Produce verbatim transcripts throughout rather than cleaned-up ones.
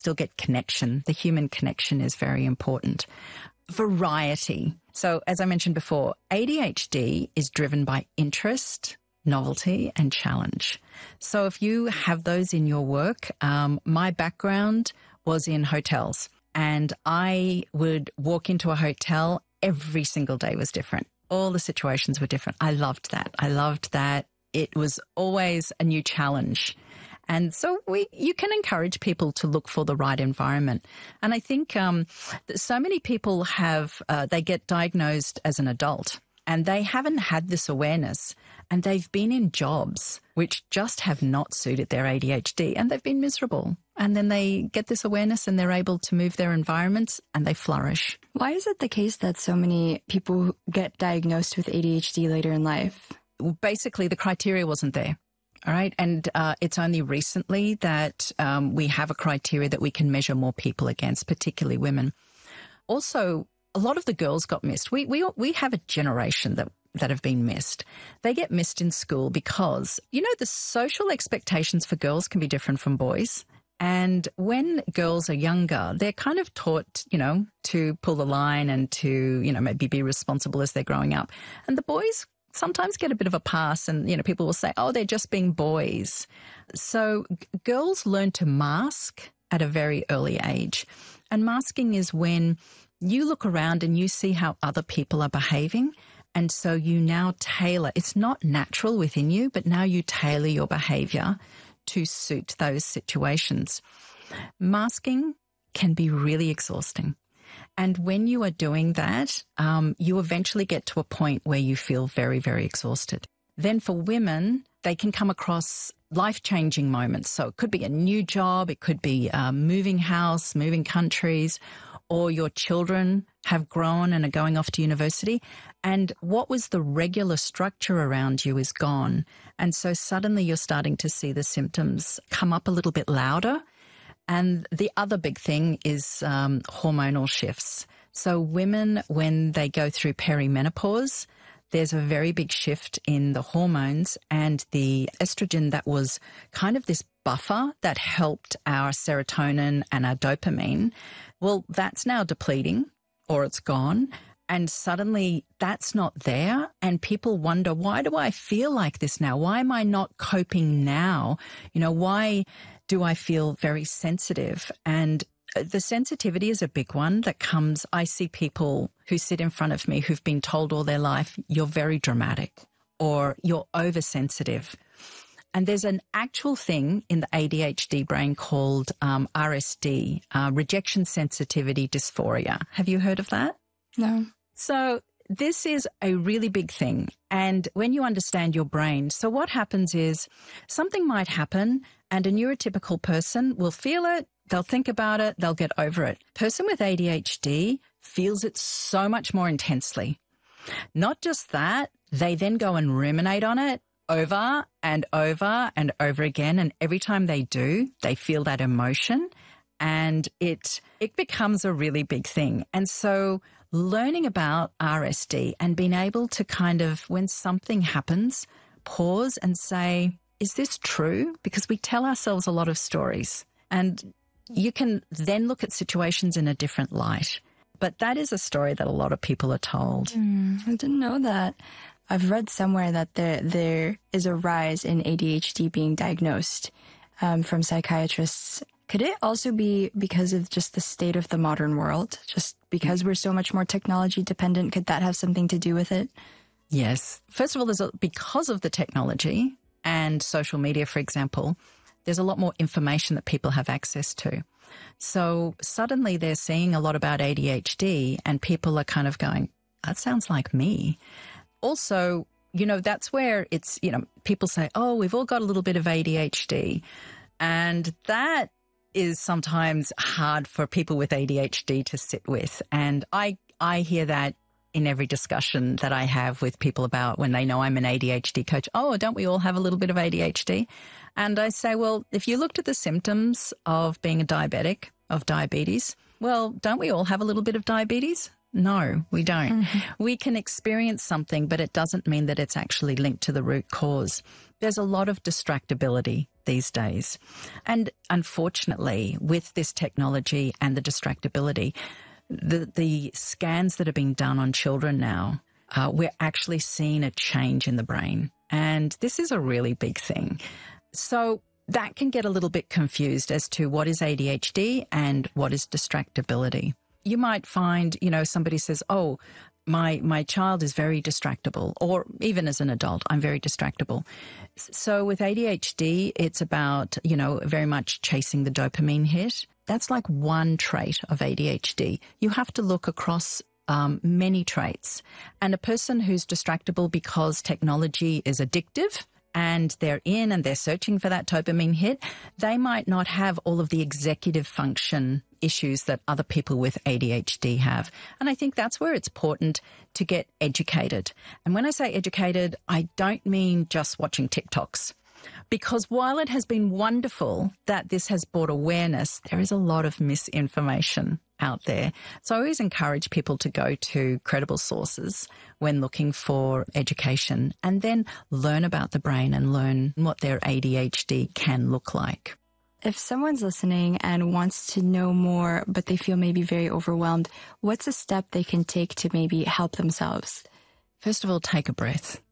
still get connection. The human connection is very important. Variety. So as I mentioned before, A D H D is driven by interest, novelty, and challenge. So if you have those in your work, um, my background was in hotels, and I would walk into a hotel, every single day was different. All the situations were different. I loved that. I loved that. It was always a new challenge. And so we, you can encourage people to look for the right environment. And I think um, so many people have, uh, they get diagnosed as an adult and they haven't had this awareness, and they've been in jobs which just have not suited their A D H D, and they've been miserable. And then they get this awareness and they're able to move their environments and they flourish. Why is it the case that so many people get diagnosed with A D H D later in life? Basically, the criteria wasn't there. All right. And uh, it's only recently that um, we have a criteria that we can measure more people against, particularly women. Also, a lot of the girls got missed. We we we have a generation that that have been missed. They get missed in school because, you know, the social expectations for girls can be different from boys. And when girls are younger, they're kind of taught, you know, to pull the line and to, you know, maybe be responsible as they're growing up. And the boys sometimes get a bit of a pass, and, you know, people will say, oh, they're just being boys. So g- girls learn to mask at a very early age. And masking is when you look around and you see how other people are behaving. And so you now tailor. It's not natural within you, but now you tailor your behavior to suit those situations. Masking can be really exhausting. And when you are doing that, um, you eventually get to a point where you feel very, very exhausted. Then for women, they can come across life-changing moments. So it could be a new job, it could be uh, moving house, moving countries, or your children have grown and are going off to university. And what was the regular structure around you is gone. And so suddenly you're starting to see the symptoms come up a little bit louder. And the other big thing is um, hormonal shifts. So women, when they go through perimenopause, there's a very big shift in the hormones, and the estrogen that was kind of this buffer that helped our serotonin and our dopamine, well, that's now depleting, or it's gone. And suddenly that's not there. And people wonder, why do I feel like this now? Why am I not coping now? You know, why do I feel very sensitive? And the sensitivity is a big one that comes. I see people who sit in front of me who've been told all their life, you're very dramatic or you're oversensitive. And there's an actual thing in the A D H D brain called um, R S D, uh, rejection sensitivity dysphoria. Have you heard of that? No. So this is a really big thing. And when you understand your brain, so what happens is something might happen and a neurotypical person will feel it, they'll think about it, they'll get over it. Person with A D H D feels it so much more intensely. Not just that, they then go and ruminate on it over and over and over again. And every time they do, they feel that emotion, and it it becomes a really big thing. And so learning about R S D and being able to kind of, when something happens, pause and say, is this true? Because we tell ourselves a lot of stories, and you can then look at situations in a different light. But that is a story that a lot of people are told. Mm, I didn't know that. I've read somewhere that there there is a rise in A D H D being diagnosed um, from psychiatrists. Could it also be because of just the state of the modern world? Just because we're so much more technology dependent, could that have something to do with it? Yes. First of all, there's a, because of the technology and social media, for example, there's a lot more information that people have access to. So suddenly they're seeing a lot about A D H D and people are kind of going, that sounds like me. Also, you know, that's where it's, you know, people say, oh, we've all got a little bit of A D H D. And that is sometimes hard for people with A D H D to sit with. And I, I hear that in every discussion that I have with people about when they know I'm an A D H D coach. Oh, don't we all have a little bit of A D H D? And I say, well, if you looked at the symptoms of being a diabetic, of diabetes, well, don't we all have a little bit of diabetes? No, we don't. Mm-hmm. We can experience something, but it doesn't mean that it's actually linked to the root cause. There's a lot of distractibility these days. And unfortunately, with this technology and the distractibility, the, the scans that are being done on children now, uh, we're actually seeing a change in the brain. And this is a really big thing. So that can get a little bit confused as to what is A D H D and what is distractibility. You might find, you know, somebody says, oh, my my child is very distractible, or even as an adult, I'm very distractible. So with A D H D, it's about, you know, very much chasing the dopamine hit. That's like one trait of A D H D. You have to look across um, many traits. And a person who's distractible because technology is addictive, and they're in and they're searching for that dopamine hit, they might not have all of the executive function issues that other people with A D H D have. And I think that's where it's important to get educated. And when I say educated, I don't mean just watching TikToks. Because while it has been wonderful that this has brought awareness, there is a lot of misinformation out there. So I always encourage people to go to credible sources when looking for education, and then learn about the brain and learn what their A D H D can look like. If someone's listening and wants to know more, but they feel maybe very overwhelmed, what's a step they can take to maybe help themselves? First of all, take a breath.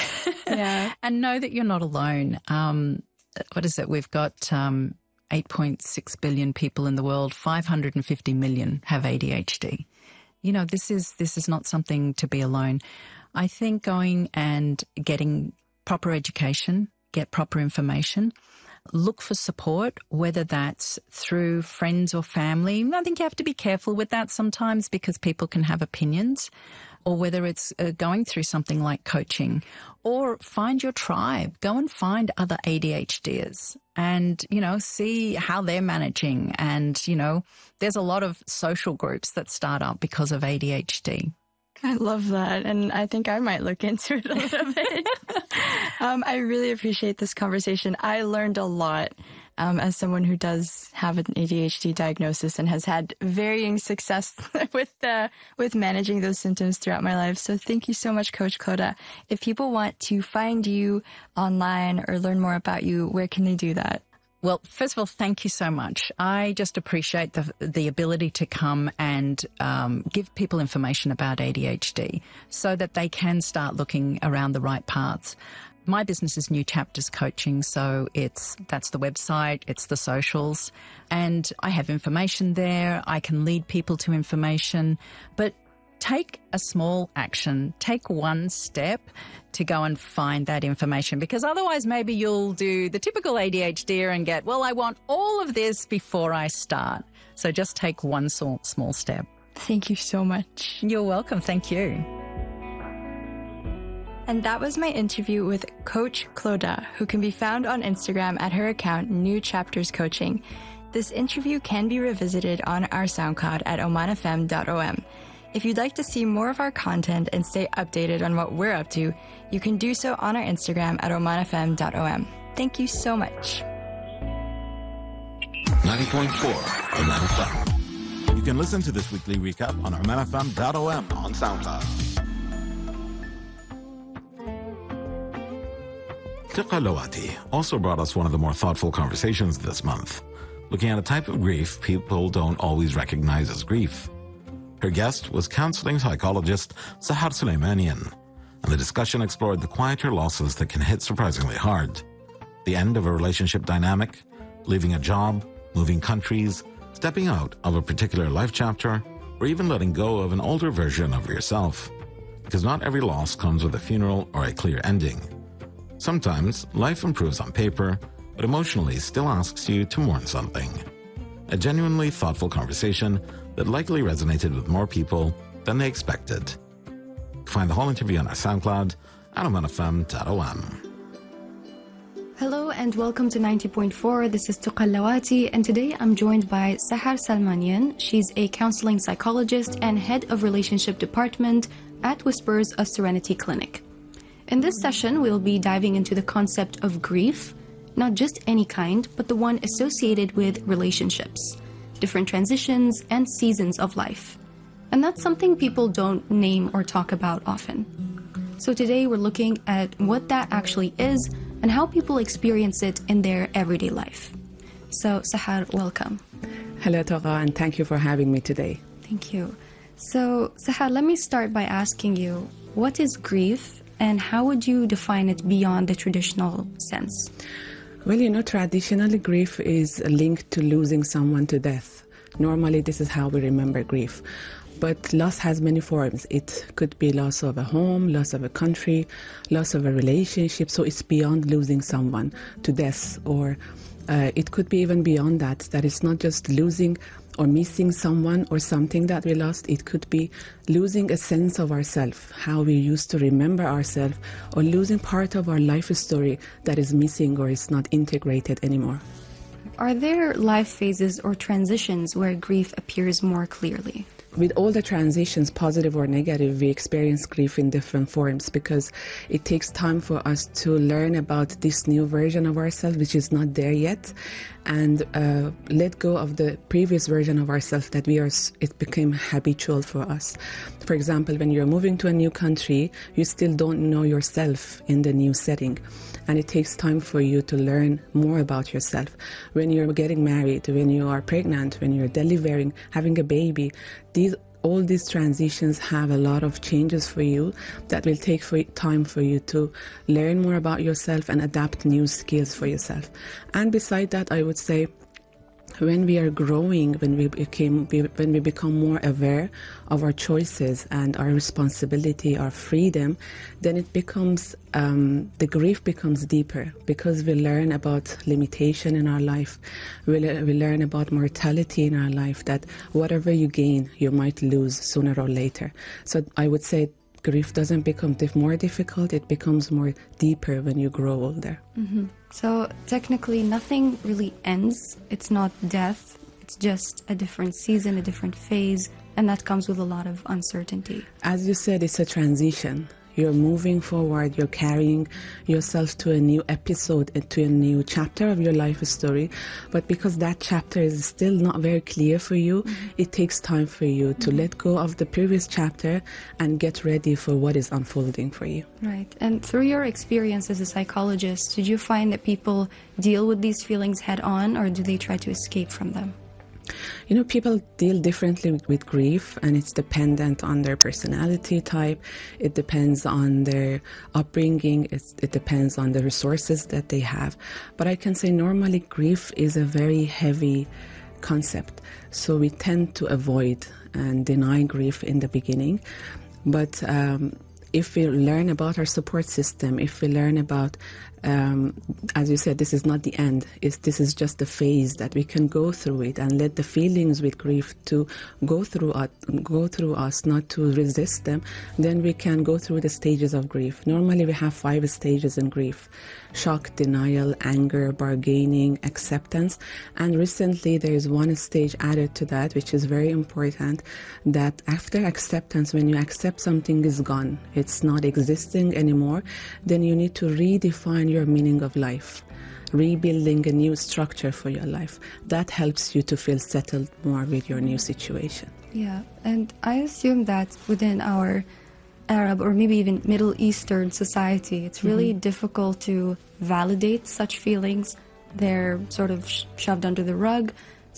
Yeah. And know that you're not alone. Um, what is it? We've got um, eight point six billion people in the world. five hundred fifty million have A D H D. You know, this is this is not something to be alone. I think going and getting proper education, get proper information, look for support, whether that's through friends or family. I think you have to be careful with that sometimes because people can have opinions, or whether it's uh, going through something like coaching, or find your tribe. Go and find other A D H Ders and, you know, see how they're managing. And, you know, there's a lot of social groups that start up because of A D H D. I love that. And I think I might look into it a little bit. um, I really appreciate this conversation. I learned a lot um, as someone who does have an A D H D diagnosis and has had varying success with uh, with managing those symptoms throughout my life. So thank you so much, Coach Clodagh. If people want to find you online or learn more about you, where can they do that? Well, first of all, thank you so much. I just appreciate the the ability to come and um, give people information about A D H D so that they can start looking around the right paths. My business is New Chapters Coaching, so it's that's the website, it's the socials, and I have information there. I can lead people to information, but take a small action, take one step to go and find that information, because otherwise maybe you'll do the typical A D H D and get, well, I want all of this before I start. So just take one small step. Thank you so much. You're welcome. Thank you. And that was my interview with Coach Clodagh, who can be found on Instagram at her account, New Chapters Coaching. This interview can be revisited on our SoundCloud at oman f m dot o m. If you'd like to see more of our content and stay updated on what we're up to, you can do so on our Instagram at oman f m dot o m. Thank you so much. ninety point four Oman F M. You can listen to this weekly recap on oman f m dot o m on SoundCloud. Tiqa Lawati also brought us one of the more thoughtful conversations this month, looking at a type of grief people don't always recognize as grief. Her guest was counseling psychologist Sahar Suleimanian, and the discussion explored the quieter losses that can hit surprisingly hard. The end of a relationship dynamic, leaving a job, moving countries, stepping out of a particular life chapter, or even letting go of an older version of yourself. Because not every loss comes with a funeral or a clear ending. Sometimes life improves on paper, but emotionally still asks you to mourn something. A genuinely thoughtful conversation that likely resonated with more people than they expected. Find the whole interview on our SoundCloud at oman f m dot o m. Hello and welcome to ninety point four. This is Tiqa Lawati, and today I'm joined by Sahar Salmanian. She's a counseling psychologist and head of relationship department at Whispers of Serenity Clinic. In this session, we'll be diving into the concept of grief, not just any kind, but the one associated with relationships, different transitions and seasons of life. And that's something people don't name or talk about often. So today we're looking at what that actually is, and how people experience it in their everyday life. So, Sahar, welcome. Hello, Toga, and thank you for having me today. Thank you. So, Sahar, let me start by asking you, what is grief and how would you define it beyond the traditional sense? Well, you know, traditionally grief is linked to losing someone to death. Normally, this is how we remember grief. But loss has many forms. It could be loss of a home, loss of a country, loss of a relationship. So it's beyond losing someone to death, or uh, it could be even beyond that, that it's not just losing or missing someone or something that we lost. It could be losing a sense of ourselves, how we used to remember ourselves, or losing part of our life story that is missing or is not integrated anymore. Are there life phases or transitions where grief appears more clearly? With all the transitions, positive or negative, we experience grief in different forms because it takes time for us to learn about this new version of ourselves, which is not there yet, and uh, let go of the previous version of ourselves that we are. It became habitual for us. For example, when you're moving to a new country, you still don't know yourself in the new setting, and it takes time for you to learn more about yourself. When you're getting married, when you are pregnant, when you're delivering, having a baby, these all these transitions have a lot of changes for you that will take for time for you to learn more about yourself and adapt new skills for yourself. And beside that, I would say, when we are growing, when we became, when we become more aware of our choices and our responsibility, our freedom, then it becomes, um, the grief becomes deeper because we learn about limitation in our life. We, le- we learn about mortality in our life, that whatever you gain, you might lose sooner or later. So I would say grief doesn't become dif- more difficult, it becomes more deeper when you grow older. Mm-hmm. So technically nothing really ends. It's not death. It's just a different season, a different phase, and that comes with a lot of uncertainty. As you said, it's a transition. You're moving forward, you're carrying yourself to a new episode, to a new chapter of your life story. But because that chapter is still not very clear for you, mm-hmm. it takes time for you to mm-hmm. let go of the previous chapter and get ready for what is unfolding for you. Right. And through your experience as a psychologist, did you find that people deal with these feelings head on, or do they try to escape from them? You know, people deal differently with, with grief, and it's dependent on their personality type. It depends on their upbringing. It's, it depends on the resources that they have. But I can say normally grief is a very heavy concept. So we tend to avoid and deny grief in the beginning. But um, if we learn about our support system, if we learn about, um, as you said, this is not the end. It's, this is just a phase that we can go through it and let the feelings with grief to go through us, go through us, not to resist them. Then we can go through the stages of grief. Normally, we have five stages in grief: shock, denial, anger, bargaining, acceptance. And recently, there is one stage added to that, which is very important. That after acceptance, when you accept something is gone, it's not existing anymore, then you need to redefine your meaning of life, rebuilding a new structure for your life. That helps you to feel settled more with your new situation. Yeah, and I assume that within our Arab or maybe even Middle Eastern society, it's really mm-hmm. difficult to validate such feelings. They're sort of sh- shoved under the rug.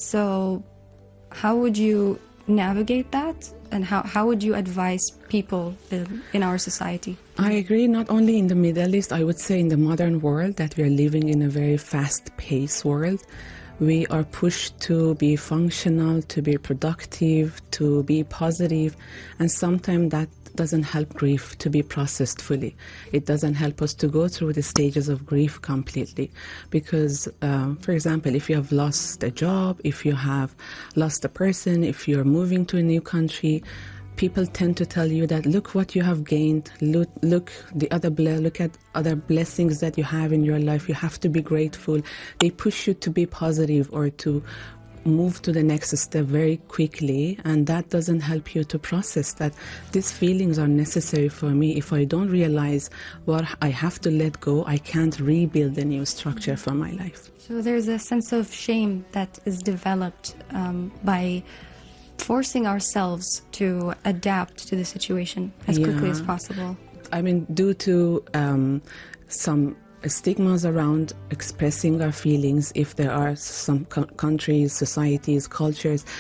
So how would you navigate that? And how, how would you advise people in, in our society? I agree, not only in the Middle East, I would say in the modern world, that we are living in a very fast-paced world. We are pushed to be functional, to be productive, to be positive, and sometimes that doesn't help grief to be processed fully. It doesn't help us to go through the stages of grief completely. Because, um, for example, if you have lost a job, if you have lost a person, if you're moving to a new country, people tend to tell you that look what you have gained, look, look the other ble- look at other blessings that you have in your life. You have to be grateful. They push you to be positive or to move to the next step very quickly, and that doesn't help you to process that these feelings are necessary for me. If I don't realize what I have to let go, I can't rebuild a new structure for my life. So there's a sense of shame that is developed um, by forcing ourselves to adapt to the situation as yeah. quickly as possible. I mean, due to um, some stigmas around expressing our feelings. If there are some co- countries, societies, cultures